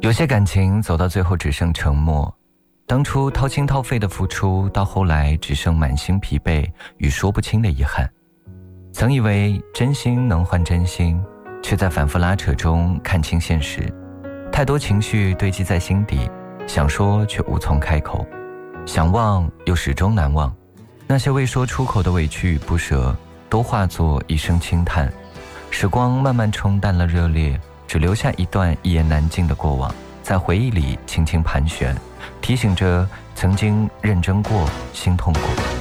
有些感情走到最后只剩沉默，当初掏心掏肺的付出，到后来只剩满心疲惫与说不清的遗憾。曾以为真心能换真心，却在反复拉扯中看清现实。太多情绪堆积在心底，想说却无从开口，想忘又始终难忘。那些未说出口的委屈与不舍，都化作一声轻叹。时光慢慢冲淡了热烈，只留下一段一言难尽的过往，在回忆里轻轻盘旋，提醒着曾经认真过，心痛过。